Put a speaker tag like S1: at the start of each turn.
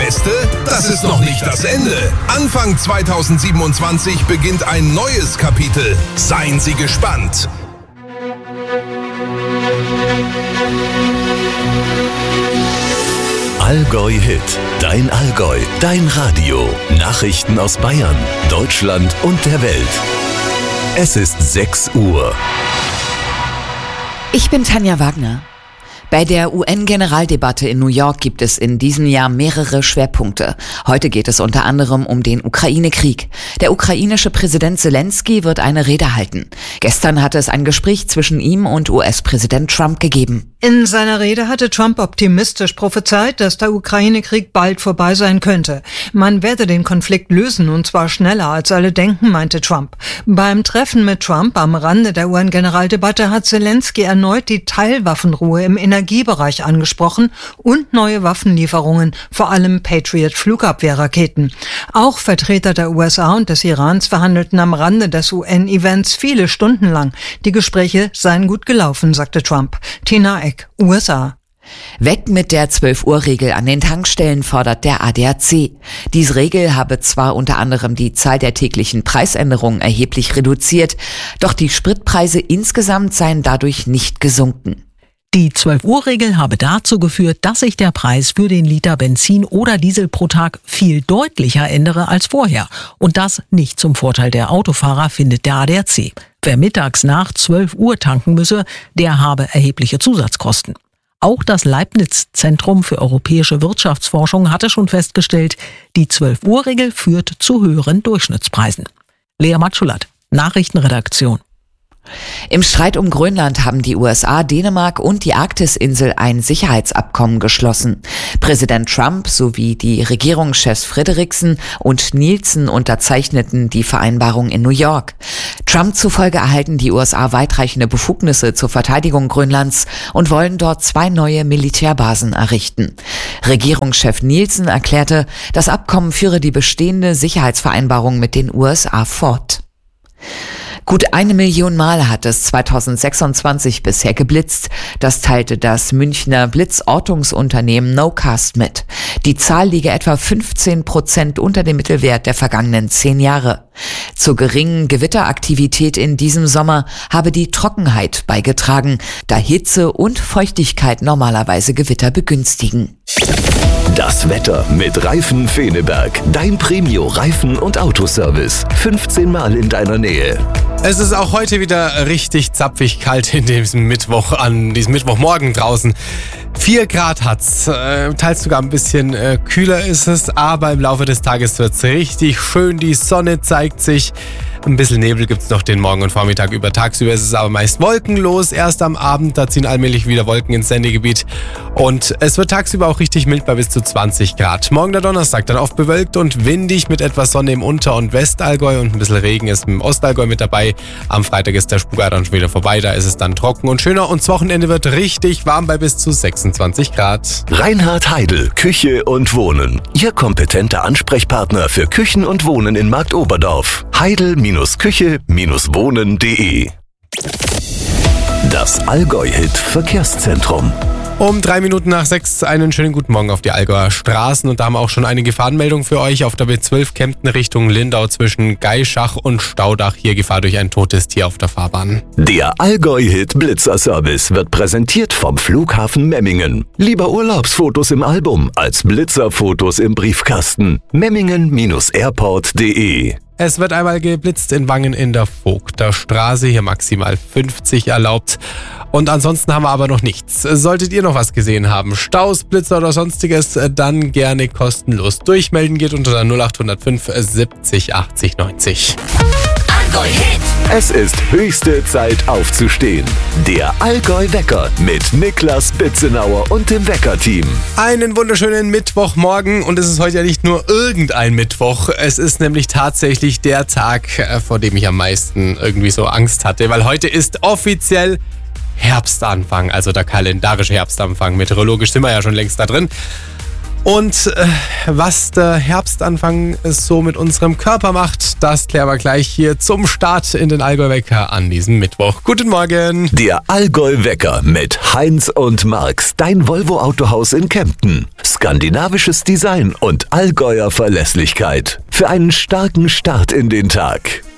S1: Gäste, das ist noch nicht das Ende. Anfang 2027 beginnt ein neues Kapitel. Seien Sie gespannt.
S2: Allgäu Hit, dein Allgäu, dein Radio. Nachrichten aus Bayern, Deutschland und der Welt. Es ist 6 Uhr.
S3: Ich bin Tanja Wagner. Bei der UN-Generaldebatte in New York gibt es in diesem Jahr mehrere Schwerpunkte. Heute geht es unter anderem um den Ukraine-Krieg. Der ukrainische Präsident Zelensky wird eine Rede halten. Gestern hatte es ein Gespräch zwischen ihm und US-Präsident Trump gegeben.
S4: In seiner Rede hatte Trump optimistisch prophezeit, dass der Ukraine-Krieg bald vorbei sein könnte. Man werde den Konflikt lösen, und zwar schneller als alle denken, meinte Trump. Beim Treffen mit Trump am Rande der UN-Generaldebatte hat Zelensky erneut die Teilwaffenruhe im Energiebereich angesprochen und neue Waffenlieferungen, vor allem Patriot-Flugabwehrraketen. Auch Vertreter der USA und des Irans verhandelten am Rande des UN-Events viele Stunden lang. Die Gespräche seien gut gelaufen, sagte Trump. Tina Eck, USA.
S3: Weg mit der 12-Uhr-Regel an den Tankstellen, fordert der ADAC. Diese Regel habe zwar unter anderem die Zahl der täglichen Preisänderungen erheblich reduziert, doch die Spritpreise insgesamt seien dadurch nicht gesunken.
S5: Die 12-Uhr-Regel habe dazu geführt, dass sich der Preis für den Liter Benzin oder Diesel pro Tag viel deutlicher ändere als vorher. Und das nicht zum Vorteil der Autofahrer, findet der ADAC. Wer mittags nach 12 Uhr tanken müsse, der habe erhebliche Zusatzkosten. Auch das Leibniz-Zentrum für europäische Wirtschaftsforschung hatte schon festgestellt, die 12-Uhr-Regel führt zu höheren Durchschnittspreisen. Lea Matschulat, Nachrichtenredaktion.
S3: Im Streit um Grönland haben die USA, Dänemark und die Arktisinsel ein Sicherheitsabkommen geschlossen. Präsident Trump sowie die Regierungschefs Frederiksen und Nielsen unterzeichneten die Vereinbarung in New York. Trump zufolge erhalten die USA weitreichende Befugnisse zur Verteidigung Grönlands und wollen dort 2 neue Militärbasen errichten. Regierungschef Nielsen erklärte, das Abkommen führe die bestehende Sicherheitsvereinbarung mit den USA fort. Gut 1 Million Mal hat es 2026 bisher geblitzt. Das teilte das Münchner Blitzortungsunternehmen Nocast mit. Die Zahl liege etwa 15% unter dem Mittelwert der vergangenen 10 Jahre. Zur geringen Gewitteraktivität in diesem Sommer habe die Trockenheit beigetragen, da Hitze und Feuchtigkeit normalerweise Gewitter begünstigen.
S2: Das Wetter mit Reifen Feneberg. Dein Premio-Reifen- und Autoservice. 15 Mal in deiner Nähe.
S6: Es ist auch heute wieder richtig zapfig kalt an diesem Mittwochmorgen draußen. 4 Grad hat's, teils sogar ein bisschen kühler ist es, aber im Laufe des Tages wird's richtig schön. Die Sonne zeigt sich. Ein bisschen Nebel gibt's noch den Morgen und Vormittag über. Tagsüber ist es aber meist wolkenlos. Erst am Abend, da ziehen allmählich wieder Wolken ins Sendegebiet. Und es wird tagsüber auch richtig mild bei bis zu 20 Grad. Morgen der Donnerstag dann oft bewölkt und windig mit etwas Sonne im Unter- und Westallgäu und ein bisschen Regen ist im Ostallgäu mit dabei. Am Freitag ist der Spuk dann schon wieder vorbei. Da ist es dann trocken und schöner. Und das Wochenende wird richtig warm bei bis zu 26 Grad.
S2: Reinhard Heidel, Küche und Wohnen. Ihr kompetenter Ansprechpartner für Küchen und Wohnen in Marktoberdorf. Heidel-Küche-Wohnen.de. Das Allgäu-Hit Verkehrszentrum.
S6: Um 3 Minuten nach 6 einen schönen guten Morgen auf die Allgäuer Straßen. Und da haben wir auch schon eine Gefahrenmeldung für euch auf der B12 Kempten Richtung Lindau zwischen Geischach und Staudach. Hier Gefahr durch ein totes Tier auf der Fahrbahn.
S2: Der Allgäu-Hit Blitzerservice wird präsentiert vom Flughafen Memmingen. Lieber Urlaubsfotos im Album als Blitzerfotos im Briefkasten. Memmingen-airport.de.
S6: Es wird einmal geblitzt in Wangen in der Vogter Straße, hier maximal 50 erlaubt. Und ansonsten haben wir aber noch nichts. Solltet ihr noch was gesehen haben, Staus, Blitzer oder sonstiges, dann gerne kostenlos durchmelden. Geht unter der 0805 70 80 90.
S2: Es ist höchste Zeit aufzustehen. Der Allgäu-Wecker mit Niklas Bitzenauer und dem Wecker-Team.
S6: Einen wunderschönen Mittwochmorgen und es ist heute ja nicht nur irgendein Mittwoch. Es ist nämlich tatsächlich der Tag, vor dem ich am meisten irgendwie so Angst hatte, weil heute ist offiziell Herbstanfang, also der kalendarische Herbstanfang. Meteorologisch sind wir ja schon längst da drin. Und was der Herbstanfang so mit unserem Körper macht, das klären wir gleich hier zum Start in den Allgäu-Wecker an diesem Mittwoch. Guten Morgen.
S2: Der Allgäu-Wecker mit Heinz und Marx, dein Volvo-Autohaus in Kempten. Skandinavisches Design und Allgäuer Verlässlichkeit. Für einen starken Start in den Tag.